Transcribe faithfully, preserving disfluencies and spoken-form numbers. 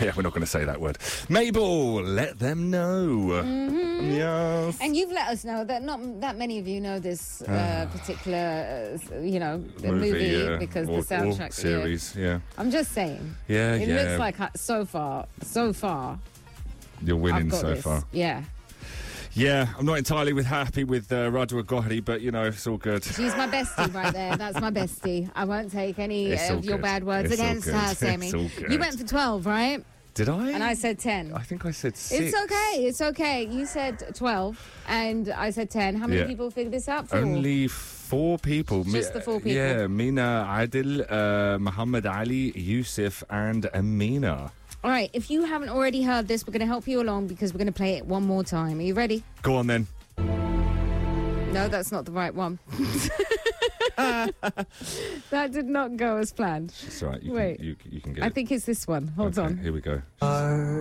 Yeah, we're not going to say that word. Mabel, let them know. Mm-hmm. Yes. And you've let us know that not that many of you know this uh, particular, uh, you know, movie, movie yeah. because or, the soundtrack or series. Yeah. yeah. I'm just saying. Yeah, it yeah. looks like uh, so far, so far. You're winning I've got so this. far. Yeah. Yeah, I'm not entirely with happy with uh, Radwa Gohri, but, you know, it's all good. She's my bestie right there. That's my bestie. I won't take any It's of all your good. bad words It's all against good. her, Sammy. It's all good. You went for twelve, right? Did I? And I said ten. I think I said six. It's okay. It's okay. You said twelve, and I said ten. How many Yeah. people figured this out? Four. Only four people. Just the four people. Yeah, Mina, Adil, uh, Muhammad Ali, Yusuf, and Amina. All right. If you haven't already heard this, we're going to help you along because we're going to play it one more time. Are you ready? Go on then. No, that's not the right one. That did not go as planned. It's all right. You Wait. Can, you, you can get I it. think it's this one. Hold Okay, on. Here we go.